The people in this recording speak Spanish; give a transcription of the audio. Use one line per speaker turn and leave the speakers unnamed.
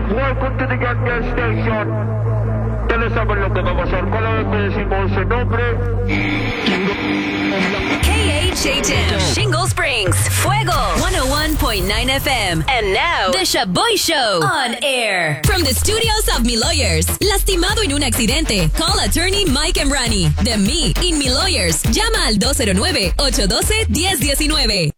Welcome to the Gas Station. Ustedes saben lo que va a pasar cada vez que decimos ese nombre.
KHHM, Shingle Springs, Fuego, 101.9 FM. And now, The Shaboy Show, on air. From the studios of Mi Lawyers, lastimado en un accidente, call attorney Mike Emrani. De Me in Mi Lawyers, llama al 209-812-1019.